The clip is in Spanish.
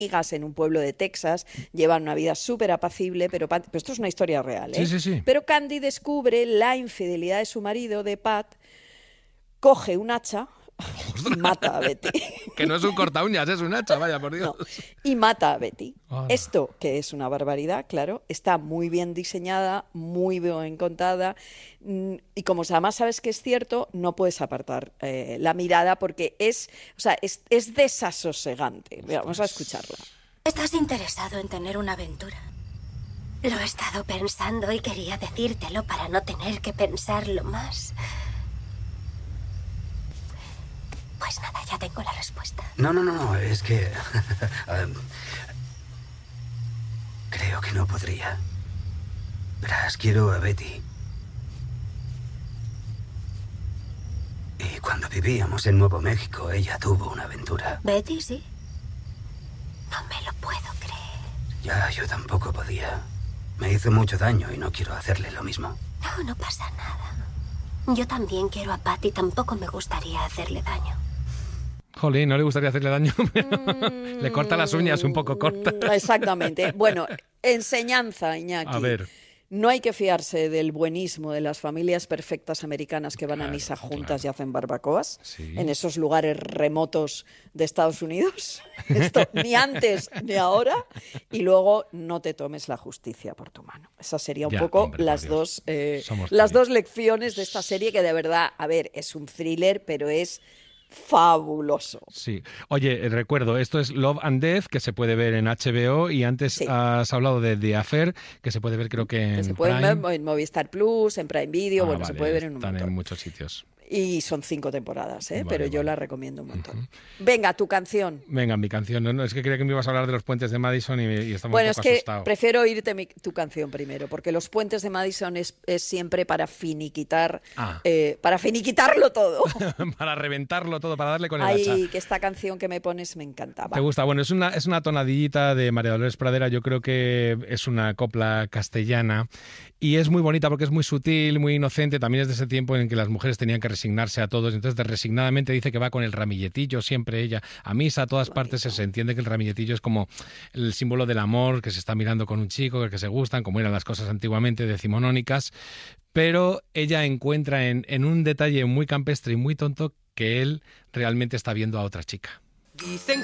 amigas en un pueblo de Texas, llevan una vida súper apacible, pero esto es una historia real, ¿eh? Sí. Pero Candy descubre la infidelidad de su marido, de Pat, coge un hacha y mata a Betty. Que no es un corta uñas, es un hacha, vaya por Dios. No, y mata a Betty. Hola. Esto, que es una barbaridad, claro, está muy bien diseñada, muy bien contada, y como además sabes que es cierto, no puedes apartar la mirada porque es desasosegante. Vamos a escucharla. ¿Estás interesado en tener una aventura? Lo he estado pensando y quería decírtelo para no tener que pensarlo más. Pues nada, ya tengo la respuesta. No, es que... creo que no podría. Verás, quiero a Betty. Y cuando vivíamos en Nuevo México, ella tuvo una aventura. ¿Betty, sí? No me lo puedo creer. Ya, yo tampoco podía. Me hizo mucho daño y no quiero hacerle lo mismo. No pasa nada. Yo también quiero a Pat y tampoco me gustaría hacerle daño. Jolín, ¿no le gustaría hacerle daño? Le corta las uñas un poco cortas. Exactamente. Bueno, enseñanza, Iñaki. A ver. No hay que fiarse del buenismo de las familias perfectas americanas que van a misa juntas y hacen barbacoas en esos lugares remotos de Estados Unidos. Esto ni antes ni ahora. Y luego no te tomes la justicia por tu mano. Esas serían un poco las dos lecciones de esta serie que de verdad, a ver, es un thriller, pero es fabuloso. Sí. Oye, recuerdo, esto es Love and Death, que se puede ver en HBO, y antes has hablado de The Affair, que se puede ver creo que en se puede Prime. ver en Movistar Plus, en Prime Video, Vale, se puede ver en un están montón. en muchos sitios. Y son 5 temporadas, pero yo la recomiendo un montón. Uh-huh. Venga, tu canción. Venga, mi canción. No, es que creía que me ibas a hablar de los puentes de Madison y estaba bueno, un poco es que asustado. prefiero oírte tu canción primero, porque los puentes de Madison es siempre para finiquitar, para finiquitarlo todo. Para reventarlo todo, para darle con el hacha. Ay, que esta canción que me pones me encantaba. ¿Te gusta? Bueno, es una tonadillita de María Dolores Pradera. Yo creo que es una copla castellana y es muy bonita porque es muy sutil, muy inocente. También es de ese tiempo en que las mujeres tenían que resignarse a todos. Entonces, resignadamente dice que va con el ramilletillo, siempre ella, a misa, a todas partes. Se entiende que el ramilletillo es como el símbolo del amor, que se está mirando con un chico, que se gustan, como eran las cosas antiguamente decimonónicas. Pero ella encuentra en un detalle muy campestre y muy tonto que él realmente está viendo a otra chica. Dicen